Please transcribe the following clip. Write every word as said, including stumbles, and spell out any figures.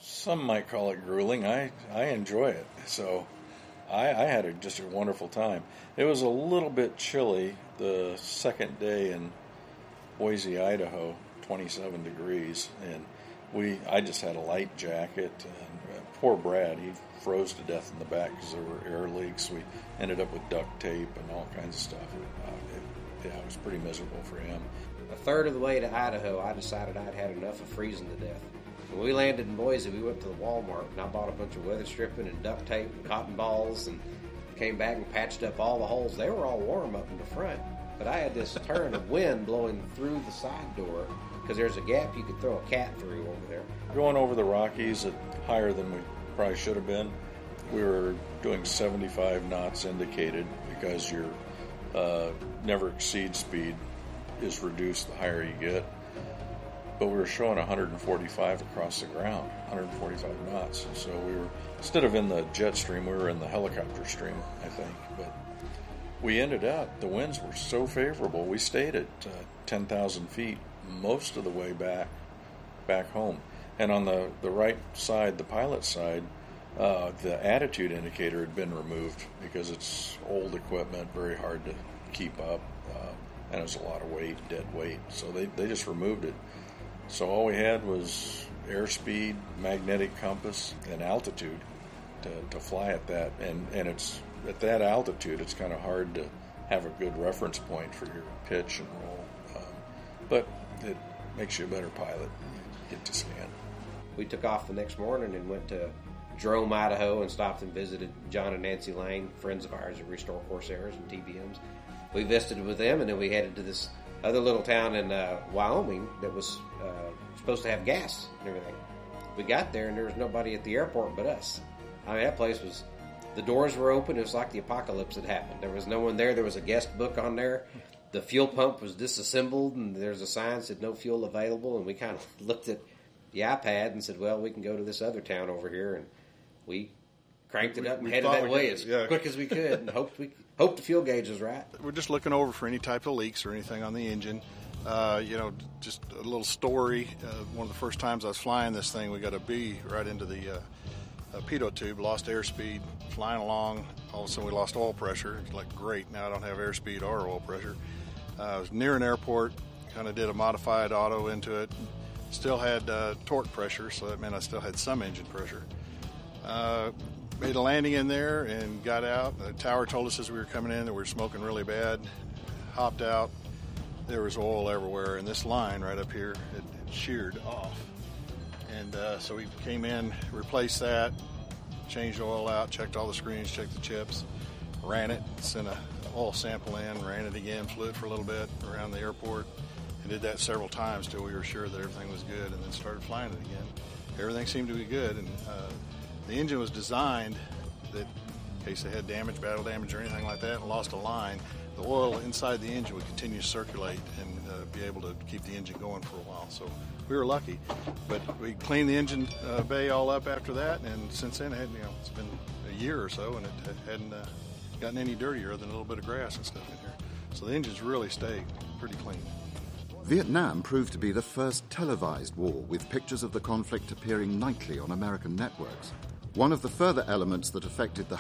Some might call it grueling. I, I enjoy it. So I, I had a, just a wonderful time. It was a little bit chilly the second day in Boise, Idaho, twenty-seven degrees, and we I just had a light jacket. And uh, poor Brad, he froze to death in the back because there were air leaks. We ended up with duct tape and all kinds of stuff. Uh, it, yeah, it was pretty miserable for him. A third of the way to Idaho, I decided I'd had enough of freezing to death. When we landed in Boise, we went to the Walmart, and I bought a bunch of weather stripping and duct tape and cotton balls, and came back and patched up all the holes. They were all warm up in the front, but I had this turn of wind blowing through the side door because there's a gap you could throw a cat through over there. Going over the Rockies at higher than we probably should have been, we were doing seventy-five knots indicated because your uh, never exceed speed is reduced the higher you get. But we were showing one hundred forty-five across the ground, one hundred forty-five knots. So we were, instead of in the jet stream, we were in the helicopter stream, I think. But we ended up, the winds were so favorable, we stayed at uh, ten thousand feet most of the way back back home. And on the, the right side, the pilot side, uh, the attitude indicator had been removed because it's old equipment, very hard to keep up, uh, and it was a lot of weight, dead weight. So they, they just removed it. So all we had was airspeed, magnetic compass, and altitude to, to fly at that. And, and it's at that altitude, it's kind of hard to have a good reference point for your pitch and roll. Um, but it makes you a better pilot. You get to scan. We took off the next morning and went to Jerome, Idaho, and stopped and visited John and Nancy Lane, friends of ours that restore Corsairs and T B Ms. We visited with them, and then we headed to this other little town in uh, Wyoming that was uh, supposed to have gas and everything. We got there, and there was nobody at the airport but us. I mean, that place was, the doors were open. It was like the apocalypse had happened. There was no one there. There was a guest book on there. The fuel pump was disassembled, and there's a sign that said no fuel available, and we kind of looked at the iPad and said, well, we can go to this other town over here, and we cranked it up and we headed that way could, as yeah. quick as we could and hoped we hoped the fuel gauge was right. We're just looking over for any type of leaks or anything on the engine. Uh, you know, just a little story. Uh, one of the first times I was flying this thing, we got a bee right into the uh, uh, pitot tube, lost airspeed, flying along. All of a sudden we lost oil pressure. It's like, great, now I don't have airspeed or oil pressure. Uh, I was near an airport, kind of did a modified auto into it. Still had uh, torque pressure, so that meant I still had some engine pressure. Uh, made a landing in there and got out. The tower told us as we were coming in that we were smoking really bad. Hopped out. There was oil everywhere, and this line right up here had, had sheared off. And uh, so we came in, replaced that, changed oil out, checked all the screens, checked the chips, ran it, sent a oil sample in, ran it again, flew it for a little bit around the airport, and did that several times till we were sure that everything was good, and then started flying it again. Everything seemed to be good, and uh, the engine was designed that in case they had damage, battle damage, or anything like that, and lost a line, the oil inside the engine would continue to circulate and uh, be able to keep the engine going for a while. So we were lucky. But we cleaned the engine uh, bay all up after that, and since then, it had, you know, it's been a year or so, and it hadn't uh, gotten any dirtier than a little bit of grass and stuff in here. So the engines really stayed pretty clean. Vietnam proved to be the first televised war, with pictures of the conflict appearing nightly on American networks. One of the further elements that affected the